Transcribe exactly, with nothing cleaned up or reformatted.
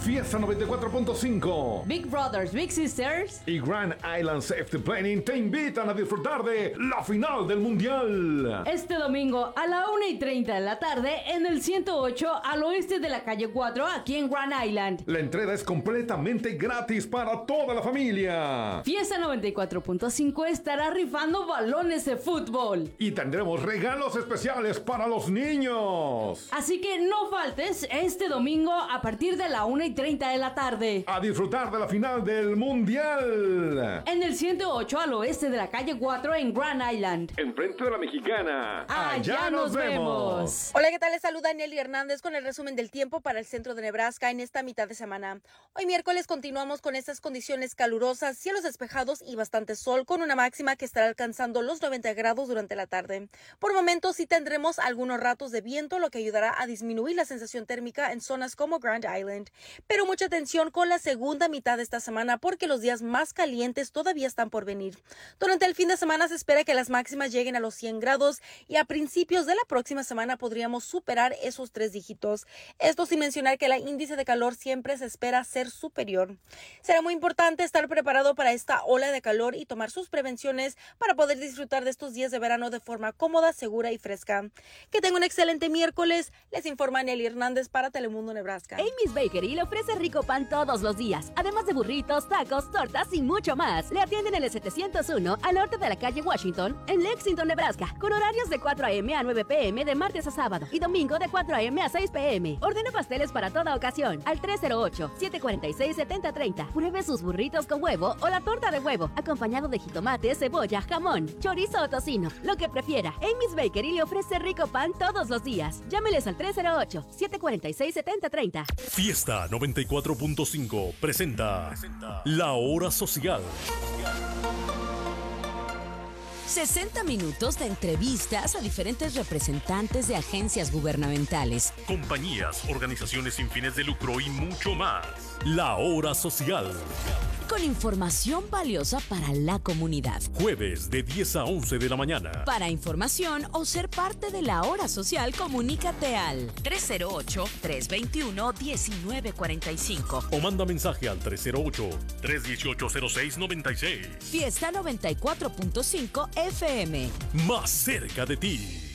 Fiesta noventa y cuatro punto cinco, Big Brothers, Big Sisters y Grand Island Safety Planning te invitan a disfrutar de la final del Mundial. Este domingo a la una y treinta de la tarde en el ciento ocho al oeste de la calle cuatro, aquí en Grand Island. La entrada es completamente gratis para toda la familia. Fiesta noventa y cuatro punto cinco estará rifando balones de fútbol. Y tendremos regalos especiales para los niños. Así que no faltes este domingo a partir de la una y treinta de la tarde. A disfrutar de la final del Mundial. En el ciento ocho al oeste de la calle cuatro en Grand Island. Enfrente de la Mexicana. Allá nos vemos. Hola, ¿qué tal? Les saluda Nelly Hernández con el resumen del tiempo para el centro de Nebraska en esta mitad de semana. Hoy miércoles continuamos con estas condiciones calurosas, cielos despejados y bastante sol, con una máxima que estará alcanzando los noventa grados durante la tarde. Por momentos sí tendremos algunos ratos de viento, lo que ayudará a disminuir la sensación térmica en zonas como Grand Island. Pero mucha atención con la segunda mitad de esta semana porque los días más calientes todavía están por venir. Durante el fin de semana se espera que las máximas lleguen a los cien grados y a principios de la próxima semana podríamos superar esos tres dígitos. Esto sin mencionar que el índice de calor siempre se espera ser superior. Será muy importante estar preparado para esta ola de calor y tomar sus prevenciones para poder disfrutar de estos días de verano de forma cómoda, segura y fresca. Que tenga un excelente miércoles. Les informa Nelly Hernández para Telemundo Nebraska. Amy's Bakery le ofrece rico pan todos los días, además de burritos, tacos, tortas y mucho más. Le atienden en el setecientos uno al norte de la calle Washington, en Lexington, Nebraska, con horarios de cuatro a eme a nueve pe eme de martes a sábado y domingo de cuatro a eme a seis pe eme. Ordena pasteles para toda ocasión al tres cero ocho, siete cuatro seis, siete cero tres cero. Pruebe sus burritos con huevo o la torta de huevo, acompañado de jitomate, cebolla, jamón, chorizo o tocino, lo que prefiera. Amy's Bakery le ofrece rico pan todos los días. Llámeles al tres cero ocho, siete cuatro seis, siete cero tres cero. Fiesta noventa y cuatro punto cinco presenta La Hora Social. sesenta minutos de entrevistas a diferentes representantes de agencias gubernamentales, compañías, organizaciones sin fines de lucro y mucho más. La Hora Social. con información valiosa para la comunidad. Jueves de diez a once de la mañana. Para información o ser parte de la hora social, comunícate al tres cero ocho, tres dos uno, uno nueve cuatro cinco. O manda mensaje al tres cero ocho, tres uno ocho, cero seis nueve seis. Fiesta noventa y cuatro punto cinco F M. Más cerca de ti.